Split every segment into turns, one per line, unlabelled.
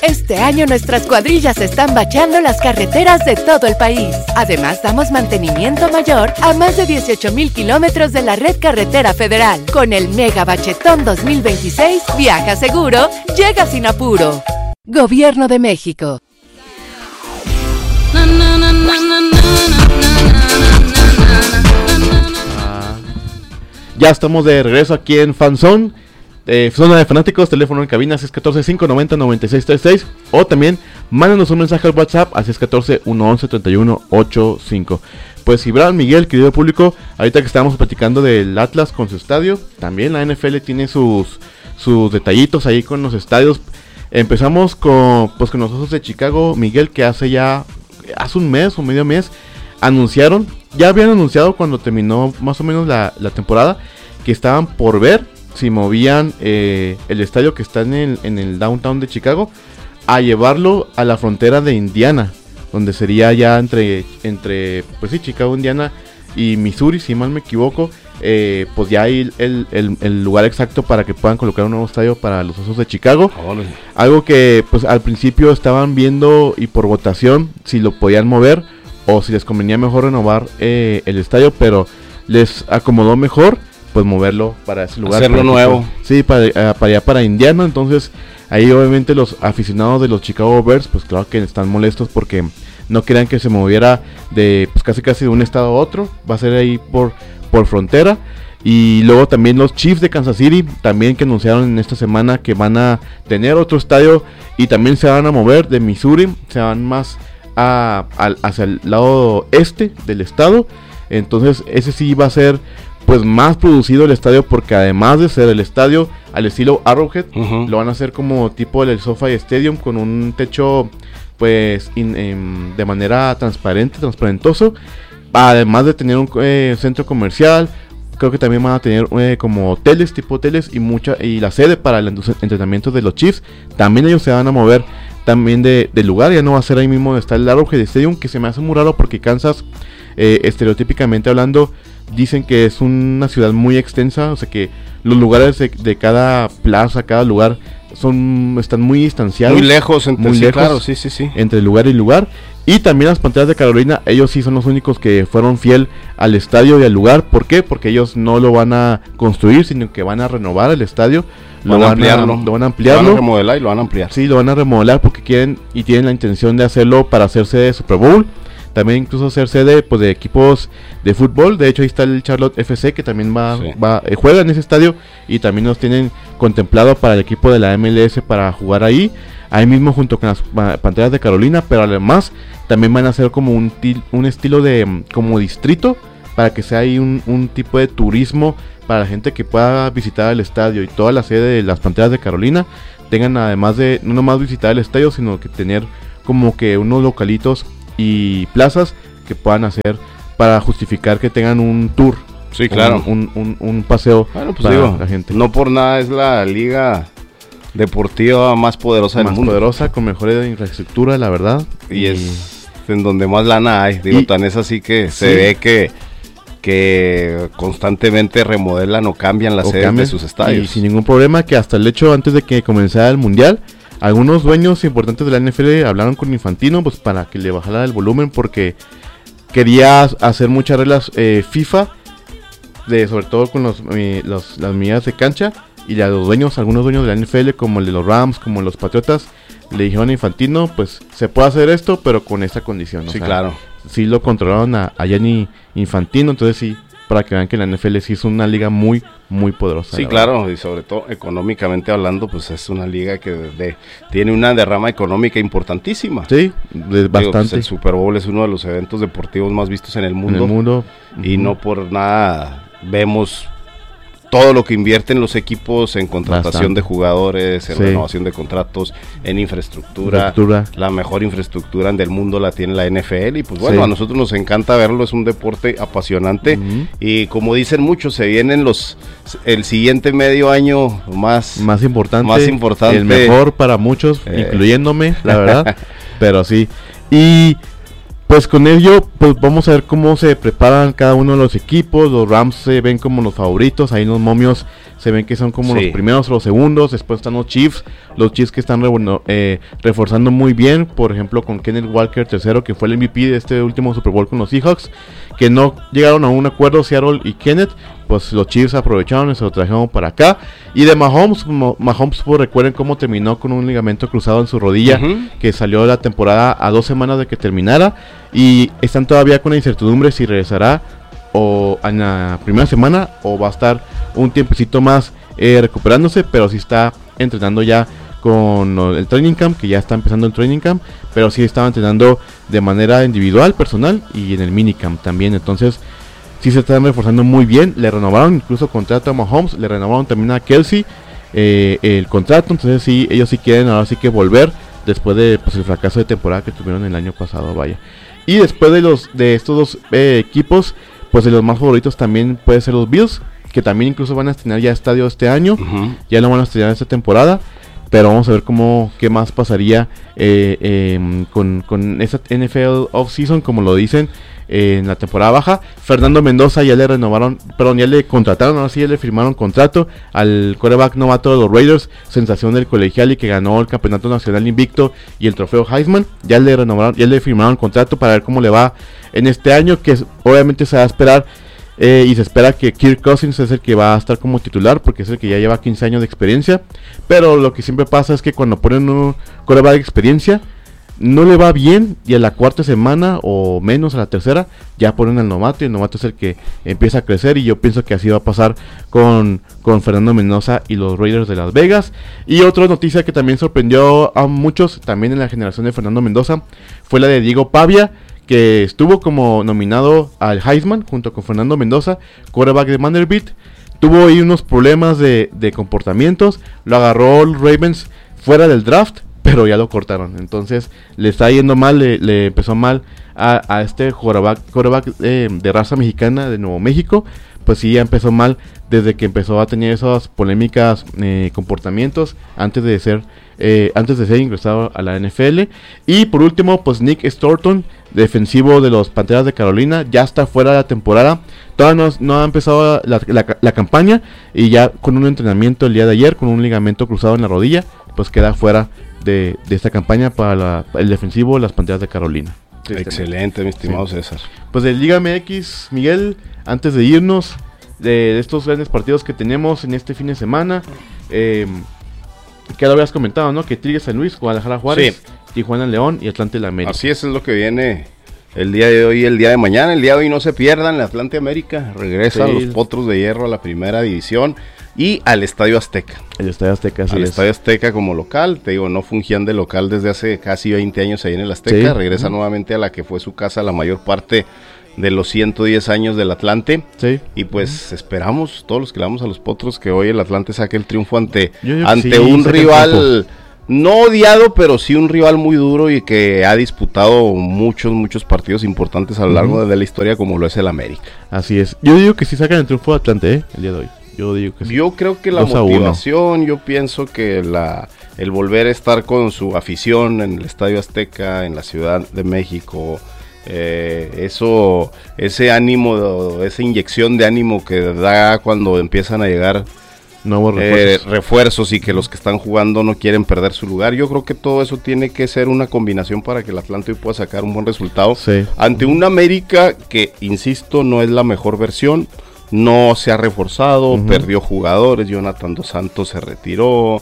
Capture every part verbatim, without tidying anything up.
Este año nuestras cuadrillas están bacheando las carreteras de todo el país. Además, damos mantenimiento mayor a más de dieciocho mil kilómetros de la red carretera federal. Con el Mega Bachetón dos mil veintiséis, viaja seguro, llega sin apuro. Gobierno de México.
Ya estamos de regreso aquí en Fanzone, eh, zona de fanáticos, teléfono en cabina seis uno cuatro, cinco nueve cero, nueve seis tres seis, o también mándanos un mensaje al WhatsApp a seis uno cuatro, uno once, treinta y uno ochenta y cinco. Pues Gibran, Miguel, querido público, ahorita que estábamos platicando del Atlas con su estadio, también la N F L tiene sus, sus detallitos ahí con los estadios. Empezamos con, pues, con los Osos de Chicago, Miguel, que hace ya, hace un mes o medio mes, anunciaron, ya habían anunciado cuando terminó más o menos la, la temporada, que estaban por ver si movían eh, el estadio que está en el, en el downtown de Chicago a llevarlo a la frontera de Indiana, donde sería ya entre, entre pues sí, Chicago, Indiana y Missouri, si mal me equivoco. Eh, pues ya hay el, el, el lugar exacto para que puedan colocar un nuevo estadio para los Osos de Chicago. Oh, no. Algo que pues al principio estaban viendo y por votación si lo podían mover o si les convenía mejor renovar eh, el estadio, pero les acomodó mejor pues moverlo para ese lugar.
Hacerlo
para
nuevo.
Que, sí, para, uh, para allá, para Indiana. Entonces ahí obviamente los aficionados de los Chicago Bears pues claro que están molestos porque no querían que se moviera de pues casi casi de un estado a otro. Va a ser ahí por, por frontera. Y luego también los Chiefs de Kansas City, también que anunciaron en esta semana que van a tener otro estadio y también se van a mover de Missouri, se van más A, a, hacia el lado este del estado. Entonces ese sí va a ser pues más producido el estadio, porque además de ser el estadio al estilo Arrowhead, uh-huh. lo van a hacer como tipo el SoFi Stadium, con un techo pues in, in, de manera transparente, transparentoso, además de tener un eh, centro comercial. Creo que también van a tener eh, como hoteles, tipo hoteles y mucha y la sede para el entrenamiento de los Chiefs. También ellos se van a mover también de, de lugar, ya no va a ser ahí mismo donde está el Arrowhead Stadium, que se me hace muy raro porque Kansas, eh, estereotípicamente hablando, dicen que es una ciudad muy extensa, o sea que los lugares de, de cada plaza, cada lugar son están muy distanciados,
muy lejos, entre,
muy
sí,
lejos
claro, sí, sí, sí.
entre lugar y lugar. Y también las Panteras de Carolina, ellos sí son los únicos que fueron fiel al estadio y al lugar. ¿Por qué? Porque ellos no lo van a construir, sino que van a renovar el estadio.
Van
lo,
a
van
ampliarlo.
A, lo van a ampliarlo.
Lo van a remodelar y lo van a ampliar.
Sí, lo van a remodelar porque quieren y tienen la intención de hacerlo para hacerse de Super Bowl. También incluso hacer sede pues, de equipos de fútbol. De hecho ahí está el Charlotte F C, que también va, sí. va eh, juega en ese estadio. Y también los tienen contemplado para el equipo de la M L S para jugar ahí. Ahí mismo junto con las Panteras de Carolina. Pero además también van a hacer como un, til, un estilo de como distrito, para que sea ahí un, un tipo de turismo para la gente que pueda visitar el estadio. Y toda la sede de las Panteras de Carolina tengan, además de no nomás visitar el estadio, sino que tener como que unos localitos y plazas que puedan hacer para justificar que tengan un tour.
Sí, claro.
Un, un, un, un paseo
bueno, pues
para
digo,
la gente.
No por nada es la liga deportiva más poderosa del
más
mundo.
Más poderosa, con mejor infraestructura, la verdad.
Y, y es en donde más lana hay. Digo, y, tan es así que sí. se ve que que constantemente remodelan o cambian las sedes de sus estadios.
Y sin ningún problema, que hasta el hecho, antes de que comenzara el mundial, algunos dueños importantes de la N F L hablaron con Infantino pues para que le bajara el volumen, porque quería hacer muchas reglas eh, FIFA, de, sobre todo con los, eh, los, las medidas de cancha, y a los dueños, algunos dueños de la N F L, como el de los Rams, como los Patriotas, le dijeron a Infantino, pues se puede hacer esto, pero con esta condición.
Sí,
o sea,
claro.
Sí lo controlaron a, a Gianni Infantino, entonces sí, para que vean que la N F L sí es una liga muy, muy poderosa.
Sí, claro, verdad. Y sobre todo económicamente hablando, pues es una liga que de, de, tiene una derrama económica importantísima.
Sí, de, bastante. Digo, pues
el Super Bowl es uno de los eventos deportivos más vistos en el mundo.
En el mundo.
Y uh-huh. no por nada vemos todo lo que invierten los equipos en contratación Bastante. de jugadores, en sí. renovación de contratos, en infraestructura. infraestructura. La mejor infraestructura del mundo la tiene la N F L. Y pues bueno, sí. a nosotros nos encanta verlo, es un deporte apasionante. Uh-huh. Y como dicen muchos, se vienen los el siguiente medio año más,
más importante.
Más importante.
El mejor para muchos, eh. incluyéndome, la verdad. Pero sí. Y pues con ello, pues vamos a ver cómo se preparan cada uno de los equipos. Los Rams se ven como los favoritos. Ahí los momios se ven que son como
sí.
los primeros o los segundos, después están los Chiefs, los Chiefs que están re, bueno, eh, reforzando muy bien, por ejemplo con Kenneth Walker tercero, que fue el M V P de este último Super Bowl con los Seahawks, que no llegaron a un acuerdo Seattle y Kenneth, pues los Chiefs aprovecharon y se lo trajeron para acá. Y de Mahomes, Mahomes pues recuerden cómo terminó con un ligamento cruzado en su rodilla, uh-huh. que salió de la temporada a dos semanas de que terminara, y están todavía con la incertidumbre si regresará o en la primera semana o va a estar un tiempecito más eh, recuperándose, pero sí está entrenando ya con el training camp, que ya está empezando el training camp, pero sí estaba entrenando de manera individual, personal y en el minicamp también. Entonces sí se están reforzando muy bien. Le renovaron incluso contrato a Mahomes, le renovaron también a Kelsey eh, el contrato. Entonces sí, ellos sí quieren ahora sí que volver después de pues, el fracaso de temporada que tuvieron el año pasado, vaya. Y después de los de estos dos eh, equipos, pues de los más favoritos también puede ser los Bills, que también incluso van a estrenar ya estadio este año, uh-huh. ya lo van a estrenar esta temporada. Pero vamos a ver cómo qué más pasaría eh, eh, con, con esa N F L off-season, como lo dicen, eh, en la temporada baja. Fernando Mendoza ya le renovaron, perdón, ya le contrataron, ahora sí ya le firmaron contrato al quarterback novato de los Raiders, sensación del colegial y que ganó el campeonato nacional invicto y el trofeo Heisman. Ya le renovaron, ya le firmaron contrato para ver cómo le va en este año, que obviamente se va a esperar. Eh, y se espera que Kirk Cousins es el que va a estar como titular, porque es el que ya lleva quince años de experiencia. Pero lo que siempre pasa es que cuando ponen un quarterback de experiencia, no le va bien, y a la cuarta semana o menos a la tercera ya ponen al novato, y el novato es el que empieza a crecer. Y yo pienso que así va a pasar con, con Fernando Mendoza y los Raiders de Las Vegas. Y otra noticia que también sorprendió a muchos, también en la generación de Fernando Mendoza, fue la de Diego Pavia, que estuvo como nominado al Heisman junto con Fernando Mendoza, quarterback de Vanderbilt. Tuvo ahí unos problemas de, de comportamientos, lo agarró el Ravens fuera del draft, pero ya lo cortaron. Entonces le está yendo mal, le, le empezó mal a, a este quarterback, quarterback eh, de raza mexicana de Nuevo México. Pues sí, ya empezó mal desde que empezó a tener esas polémicas eh, comportamientos antes de ser eh, antes de ser ingresado a la N F L. Y por último, pues Nick Storton, defensivo de los Panteras de Carolina, ya está fuera de la temporada. Todavía no, no ha empezado la, la, la campaña, y ya con un entrenamiento el día de ayer con un ligamento cruzado en la rodilla, pues queda fuera de, de esta campaña para la, el defensivo de las Panteras de Carolina.
Excelente, mi estimado sí. César.
Pues de Liga M X, Miguel, antes de irnos de, de estos grandes partidos que tenemos en este fin de semana, eh, que lo habías comentado, ¿no? Que Tigres San Luis, Guadalajara Juárez, sí. Tijuana León y Atlante la América.
Así es, es lo que viene el día de hoy y el día de mañana. El día de hoy no se pierdan, el Atlante América regresan sí. los Potros de Hierro a la primera división y al Estadio Azteca.
El Estadio Azteca, sí.
Al
es.
Estadio Azteca como local, te digo, no fungían de local desde hace casi veinte años ahí en el Azteca, sí. regresa uh-huh. nuevamente a la que fue su casa la mayor parte de los ciento diez años del Atlante. Sí. Y pues uh-huh. esperamos, todos los que le damos a los Potros, que hoy el Atlante saque el triunfo ante, ante sí, un rival no odiado, pero sí un rival muy duro y que ha disputado muchos, muchos partidos importantes a lo largo uh-huh. de la historia, como lo es el América.
Así es. Yo digo que sí sacan el triunfo de Atlante, ¿eh? El día de hoy. Yo digo que sí.
Yo creo que la motivación, yo pienso que la el volver a estar con su afición en el Estadio Azteca, en la Ciudad de México, eh, eso, ese ánimo, esa inyección de ánimo que da cuando empiezan a llegar nuevos refuerzos. Eh, refuerzos y que los que están jugando no quieren perder su lugar. Yo creo que todo eso tiene que ser una combinación para que el Atlante hoy pueda sacar un buen resultado sí. ante un América que, insisto, no es la mejor versión. No se ha reforzado, uh-huh. perdió jugadores, Jonathan Dos Santos se retiró,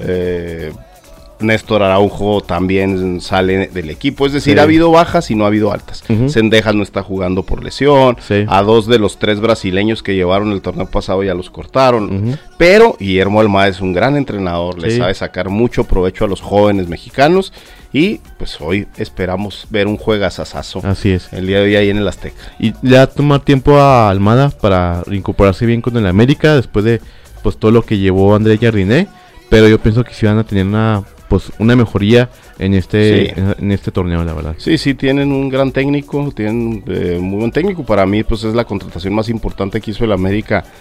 eh, Néstor Araujo también sale del equipo, es decir, sí. ha habido bajas y no ha habido altas. Uh-huh. Sendejas no está jugando por lesión, sí. a dos de los tres brasileños que llevaron el torneo pasado ya los cortaron, uh-huh. pero Guillermo Almada es un gran entrenador, sí. le sabe sacar mucho provecho a los jóvenes mexicanos. Y pues hoy esperamos ver un juegazazazo.
Así es.
El día de hoy ahí en el Azteca.
Y le va a tomar tiempo a Almada para reincorporarse bien con el América después de pues todo lo que llevó André Jardiné. Pero yo pienso que sí van a tener una pues una mejoría en este sí. en, en este torneo, la verdad.
Sí, sí, tienen un gran técnico, tienen eh, muy buen técnico. Para mí pues es la contratación más importante que hizo el América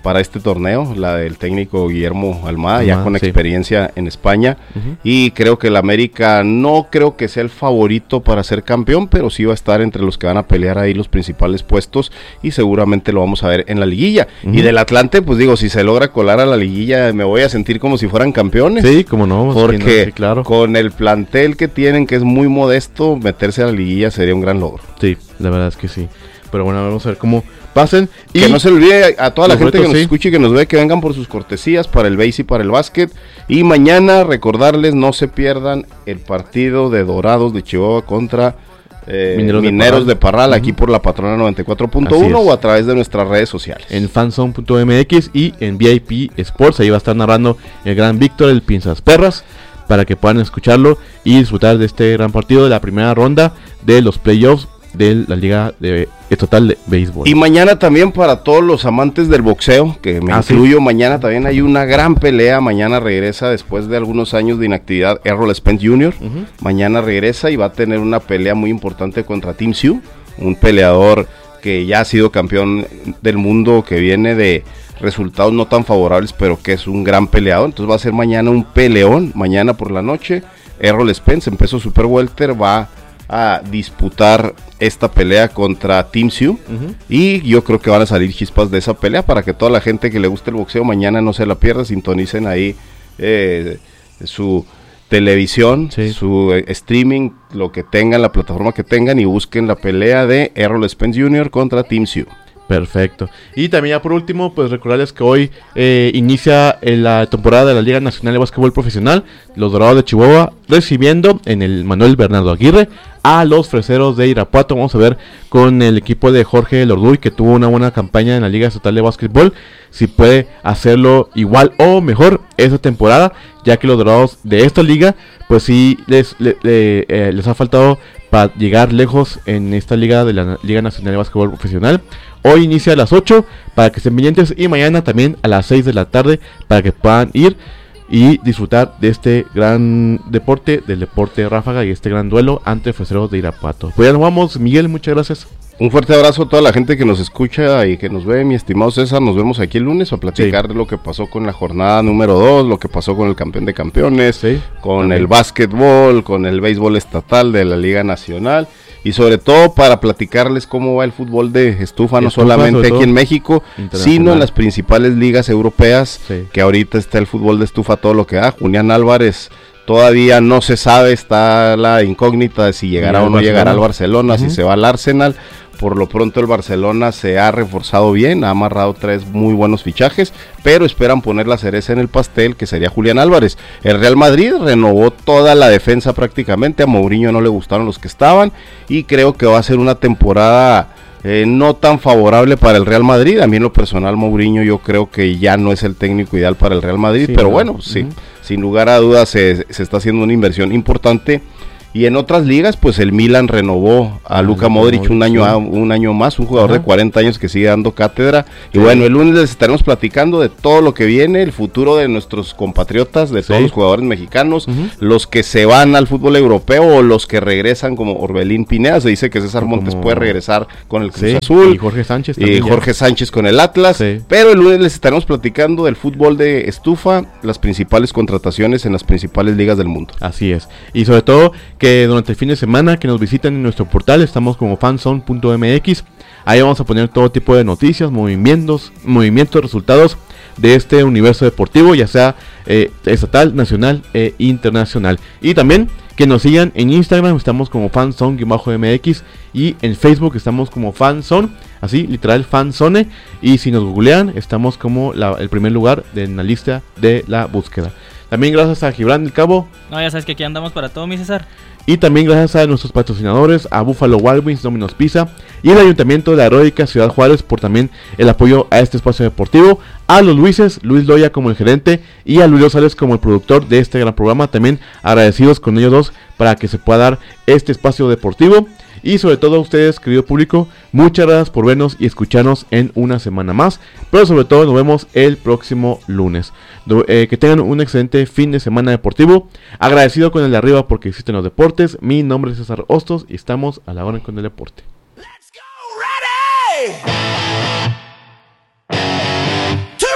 para este torneo, la del técnico Guillermo Almada,
Almada
ya con
sí.
experiencia en España,
uh-huh.
y creo que el América no creo que sea el favorito para ser campeón, pero sí va a estar entre los que van a pelear ahí los principales puestos, y seguramente lo vamos a ver en la liguilla. Uh-huh. Y del Atlante, pues digo, si se logra colar a la liguilla, me voy a sentir como si fueran campeones.
Sí, como no,
porque
no, sí, claro.
Con el plantel que tienen, que es muy modesto, meterse a la liguilla sería un gran logro.
Sí, la verdad es que sí. Pero bueno, vamos a ver cómo pasen.
Y que no se olvide a toda la gente
retos,
que nos
sí.
escuche y que nos ve, que vengan por sus cortesías para el béis y para el básquet. Y mañana recordarles, no se pierdan el partido de Dorados de Chihuahua contra eh, Mineros, Mineros de Parral, de Parral uh-huh. aquí por la Patrona noventa y cuatro punto uno o a través de nuestras redes sociales.
En fanzone punto m x y en V I P Sports, ahí va a estar narrando el gran Víctor, el Pinzas Perras, para que puedan escucharlo y disfrutar de este gran partido de la primera ronda de los playoffs de la Liga de Estatal de Béisbol.
Y mañana también para todos los amantes del boxeo, que me ah, incluyo, sí. mañana también hay una gran pelea. Mañana regresa después de algunos años de inactividad Errol Spence junior Uh-huh. Mañana regresa y va a tener una pelea muy importante contra Tim Tszyu, un peleador que ya ha sido campeón del mundo, que viene de resultados no tan favorables, pero que es un gran peleador. Entonces va a ser mañana un peleón, mañana por la noche. Errol Spence, en peso super welter, va a disputar esta pelea contra Tim Tszyu uh-huh. y yo creo que van a salir chispas de esa pelea para que toda la gente que le guste el boxeo mañana no se la pierda, sintonicen ahí eh, su televisión, sí. su eh, streaming, lo que tengan, la plataforma que tengan, y busquen la pelea de Errol Spence junior contra Tim Tszyu.
Perfecto. Y también ya por último, pues recordarles que hoy eh, inicia la temporada de la Liga Nacional de Básquetbol Profesional, los Dorados de Chihuahua recibiendo en el Manuel Bernardo Aguirre a los Freseros de Irapuato. Vamos a ver con el equipo de Jorge Lorduy, que tuvo una buena campaña en la Liga Estatal de Básquetbol, si puede hacerlo igual o mejor esa temporada, ya que los Dorados de esta liga, pues sí les, le, le, eh, les ha faltado para llegar lejos en esta liga de la Liga Nacional de Básquetbol Profesional. Hoy inicia a las ocho para que estén pendientes, y mañana también a las seis de la tarde para que puedan ir y disfrutar de este gran deporte, del deporte ráfaga, y este gran duelo ante Freseros de Irapuato. Pues ya nos vamos, Miguel, muchas gracias.
Un fuerte abrazo a toda la gente que nos escucha y que nos ve, mi estimado César. Nos vemos aquí el lunes a platicar sí. de lo que pasó con la jornada número dos, lo que pasó con el campeón de campeones, sí. con Amén. el básquetbol, con el béisbol estatal de la Liga Nacional, y sobre todo para platicarles cómo va el fútbol de estufa, no estufa, solamente aquí en México, sino en las principales ligas europeas, sí. que ahorita está el fútbol de estufa todo lo que da. Julián Álvarez todavía no se sabe, está la incógnita de si llegará o no Barcelona. llegará al Barcelona, uh-huh. si se va al Arsenal. Por lo pronto el Barcelona se ha reforzado bien, ha amarrado tres muy buenos fichajes, pero esperan poner la cereza en el pastel, que sería Julián Álvarez. El Real Madrid renovó toda la defensa prácticamente, a Mourinho no le gustaron los que estaban, y creo que va a ser una temporada eh, no tan favorable para el Real Madrid. A mí en lo personal Mourinho yo creo que ya no es el técnico ideal para el Real Madrid, sí, pero no. bueno, uh-huh. sí, sin lugar a dudas se, se está haciendo una inversión importante. Y en otras ligas, pues el Milan renovó a ah, Luka Modric, Modric un año sí. a, un año más, un jugador Ajá. de cuarenta años que sigue dando cátedra. Sí. Y bueno, el lunes les estaremos platicando de todo lo que viene, el futuro de nuestros compatriotas, de sí. todos los jugadores mexicanos, uh-huh. los que se van al fútbol europeo o los que regresan, como Orbelín Pineda. Se dice que César como... Montes puede regresar con el Cruz sí. Azul.
Y Jorge Sánchez
Y Jorge ya. Sánchez con el Atlas. Sí. Pero el lunes les estaremos platicando del fútbol de estufa, las principales contrataciones en las principales ligas del mundo.
Así es. Y sobre todo que durante el fin de semana que nos visiten en nuestro portal, estamos como fanzone punto m x. Ahí vamos a poner todo tipo de noticias, movimientos, movimientos, resultados de este universo deportivo, ya sea eh, estatal, nacional e internacional. Y también que nos sigan en Instagram, estamos como fanzone-m x, y en Facebook estamos como fanzone, así literal fanzone, y si nos googlean estamos como la, el primer lugar de, en la lista de la búsqueda. También gracias a Gibran del Cabo.
No, ya sabes que aquí andamos para todo, mi César.
Y también gracias a nuestros patrocinadores, a Buffalo Wild Wings, Domino's Pizza y el Ayuntamiento de la Heroica Ciudad Juárez por también el apoyo a este espacio deportivo. A los Luises, Luis Loya como el gerente y a Luis Rosales como el productor de este gran programa. También agradecidos con ellos dos para que se pueda dar este espacio deportivo. Y sobre todo a ustedes, querido público, muchas gracias por vernos y escucharnos en una semana más. Pero sobre todo nos vemos el próximo lunes. Eh, que tengan un excelente fin de semana deportivo. Agradecido con el de arriba porque existen los deportes. Mi nombre es César Hostos y estamos a la hora con el deporte. Let's go, ready.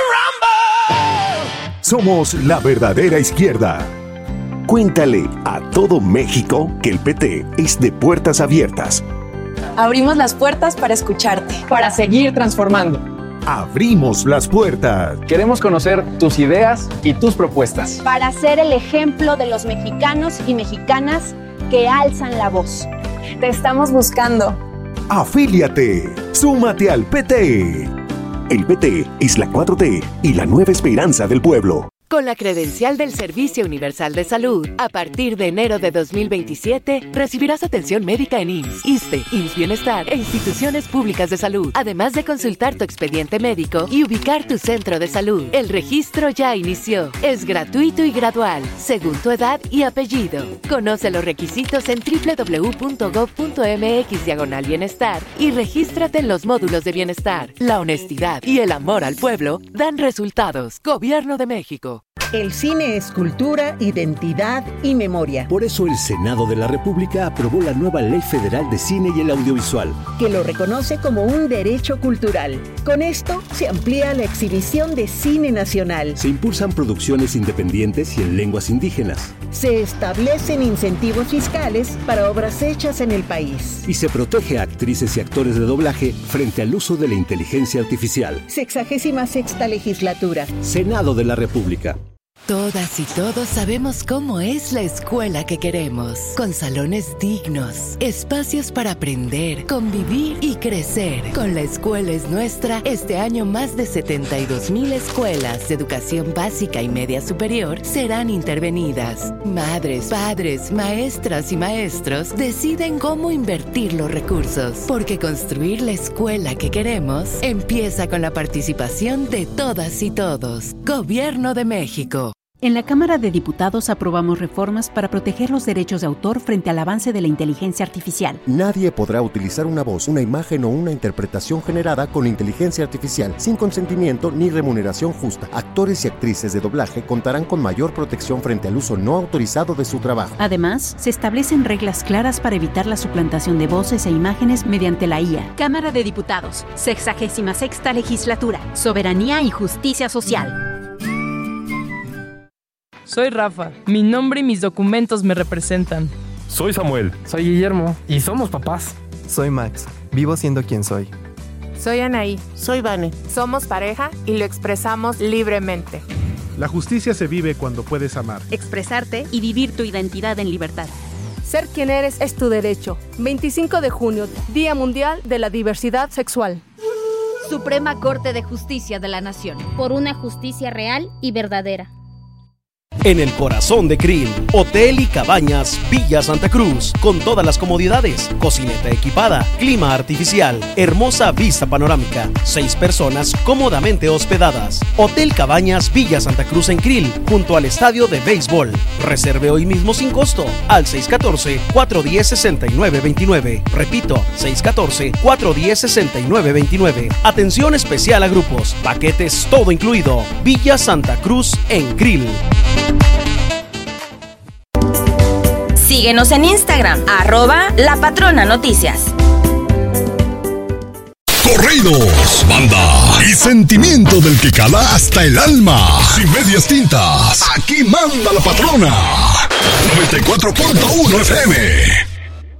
Somos la verdadera izquierda. Cuéntale a todo México que el P T es de puertas abiertas.
Abrimos las puertas para escucharte.
Para seguir transformando.
Abrimos las puertas.
Queremos conocer tus ideas y tus propuestas.
Para ser el ejemplo de los mexicanos y mexicanas que alzan la voz.
Te estamos buscando.
Afíliate. Súmate al P T. El P T es la cuatro T y la nueva esperanza del pueblo.
Con la credencial del Servicio Universal de Salud, a partir de enero de dos mil veintisiete, recibirás atención médica en I M S S, ISSSTE, I M S S Bienestar e instituciones públicas de salud, además de consultar tu expediente médico y ubicar tu centro de salud. El registro ya inició. Es gratuito y gradual, según tu edad y apellido. Conoce los requisitos en doble u doble u doble u punto gob punto eme equis diagonal bienestar y regístrate en los módulos de bienestar. La honestidad y el amor al pueblo dan resultados. Gobierno de México.
El cine es cultura, identidad y memoria.
Por eso el Senado de la República aprobó la nueva Ley Federal de Cine y el Audiovisual,
que lo reconoce como un derecho cultural. Con esto se amplía la exhibición de cine nacional.
Se impulsan producciones independientes y en lenguas indígenas.
Se establecen incentivos fiscales para obras hechas en el país.
Y se protege a actrices y actores de doblaje frente al uso de la inteligencia artificial.
Sexagésima sexta legislatura.
Senado de la República.
Todas y todos sabemos cómo es la escuela que queremos, con salones dignos, espacios para aprender, convivir y crecer. Con La Escuela es Nuestra, este año más de setenta y dos mil escuelas de educación básica y media superior serán intervenidas. Madres, padres, maestras y maestros deciden cómo invertir los recursos, porque construir la escuela que queremos empieza con la participación de todas y todos. Gobierno de México.
En la Cámara de Diputados aprobamos reformas para proteger los derechos de autor frente al avance de la inteligencia artificial.
Nadie podrá utilizar una voz, una imagen o una interpretación generada con inteligencia artificial sin consentimiento ni remuneración justa. Actores y actrices de doblaje contarán con mayor protección frente al uso no autorizado de su trabajo.
Además, se establecen reglas claras para evitar la suplantación de voces e imágenes mediante la I A.
Cámara de Diputados, sexagésima sexta legislatura, soberanía y justicia social.
Soy Rafa, mi nombre y mis documentos me representan.
Soy Samuel.
Soy Guillermo y somos papás.
Soy Max, vivo siendo quien soy.
Soy Anaí.
Soy Vane.
Somos pareja y lo expresamos libremente.
La justicia se vive cuando puedes amar,
expresarte y vivir tu identidad en libertad.
Ser quien eres es tu derecho. veinticinco de junio, Día Mundial de la Diversidad Sexual.
Suprema Corte de Justicia de la Nación.
Por una justicia real y verdadera.
En el corazón de Krill, Hotel y Cabañas Villa Santa Cruz, con todas las comodidades, cocineta equipada, clima artificial, hermosa vista panorámica, seis personas cómodamente hospedadas. Hotel Cabañas Villa Santa Cruz en Krill, junto al estadio de béisbol. Reserve hoy mismo sin costo al seis uno cuatro, cuatro uno cero, seis nueve dos nueve. Repito, seis uno cuatro, cuatro uno cero, seis nueve dos nueve. Atención especial a grupos, paquetes todo incluido. Villa Santa Cruz en Krill.
Síguenos en Instagram, arroba La Patrona Noticias.
Corridos, banda y sentimiento del que cala hasta el alma. Sin medias tintas, aquí manda la patrona. noventa y cuatro punto uno F M.